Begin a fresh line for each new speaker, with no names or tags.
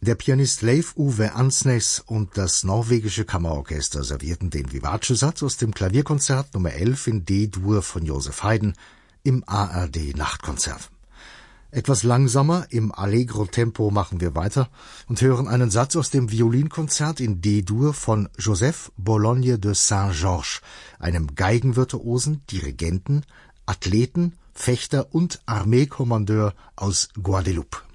Der Pianist Leif Ove Ansnes und das norwegische Kammerorchester servierten den Vivace-Satz aus dem Klavierkonzert Nummer 11 in D-Dur von Joseph Haydn im ARD-Nachtkonzert. Etwas langsamer, im Allegro-Tempo machen wir weiter und hören einen Satz aus dem Violinkonzert in D-Dur von Joseph Bologne de Saint-Georges, einem Geigenvirtuosen, Dirigenten, Athleten, Fechter und Armeekommandeur aus Guadeloupe.